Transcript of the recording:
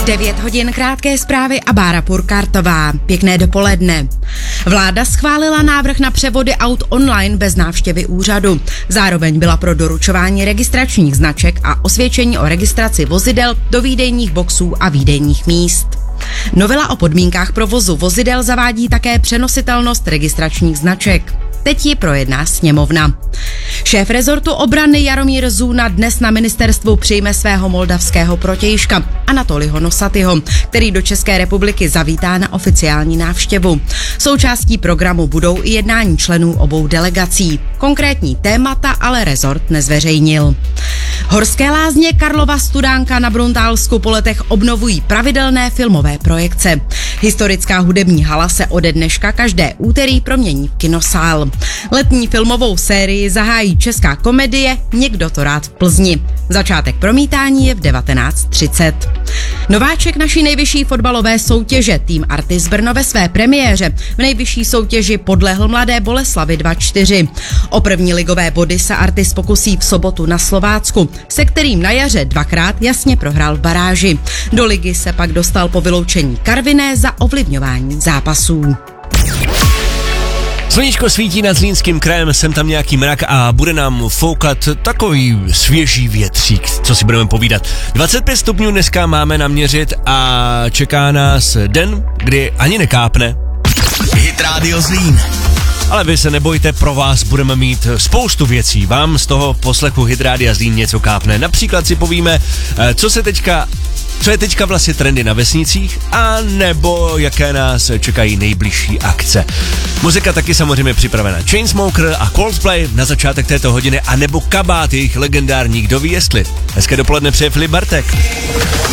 9 hodin krátké zprávy a Bára Purkartová. Pěkné dopoledne. Vláda schválila návrh na převody aut online bez návštěvy úřadu. Zároveň byla pro doručování registračních značek a osvědčení o registraci vozidel do výdejních boxů a výdejních míst. Novela o podmínkách provozu vozidel zavádí také přenositelnost registračních značek. Teď ji projedná sněmovna. Šéf rezortu obrany Jaromír Zůna dnes na ministerstvu přijme svého moldavského protějška Anatoliho Nosatyho, který do České republiky zavítá na oficiální návštěvu. Součástí programu budou i jednání členů obou delegací. Konkrétní témata ale rezort nezveřejnil. Horské lázně Karlova Studánka na Bruntálsku po letech obnovují pravidelné filmové projekce. Historická hudební hala se ode dneška každé úterý promění v kinosál. Letní filmovou sérii zahájí česká komedie Někdo to rád v Plzni. Začátek promítání je v 19:30. Nováček naší nejvyšší fotbalové soutěže, tým Artis Brno ve své premiéře v nejvyšší soutěži podlehl Mladé Boleslavi 2-4. O první ligové body se Artis pokusí v sobotu na Slovácku, se kterým na jaře dvakrát jasně prohrál v baráži. Do ligy se pak dostal po vyloučení Karviné za ovlivňování zápasů. Sluníčko svítí nad Zlínským krajem, sem tam nějaký mrak a bude nám foukat takový svěží větřík, co si budeme povídat. 25 stupňů dneska máme naměřit a čeká nás den, kdy ani nekápne. Hit Radio Zlín. Ale vy se nebojte, pro vás budeme mít spoustu věcí. Vám z toho poslechu Hit Radia Zlín něco kápne. Například si povíme, co je teďka vlastně trendy na vesnicích a nebo jaké nás čekají nejbližší akce. Muzika taky samozřejmě připravena. Chainsmoker a Coldplay na začátek této hodiny a nebo kabát jejich legendární, kdo ví jestli. Hezké dopoledne přeje Filip Bartek.